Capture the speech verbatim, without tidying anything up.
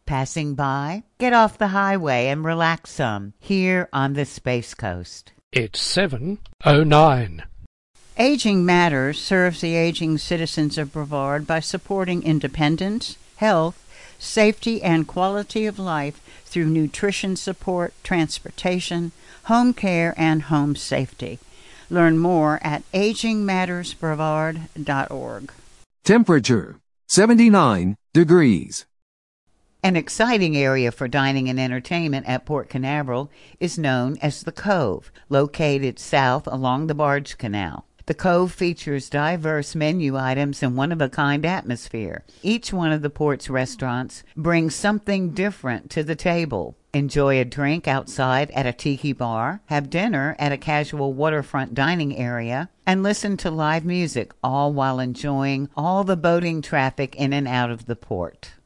Passing by? Get off the highway and relax some here on the Space Coast. It's seven oh nine. Aging Matters serves the aging citizens of Brevard by supporting independence, health, safety, and quality of life through nutrition support, transportation, home care, and home safety. Learn more at aging matters brevard dot org. Temperature seventy-nine degrees. An exciting area for dining and entertainment at Port Canaveral is known as the Cove, located south along the Barge Canal. The Cove features diverse menu items and one-of-a-kind atmosphere. Each one of the port's restaurants brings something different to the table. Enjoy a drink outside at a tiki bar, have dinner at a casual waterfront dining area, and listen to live music, all while enjoying all the boating traffic in and out of the port.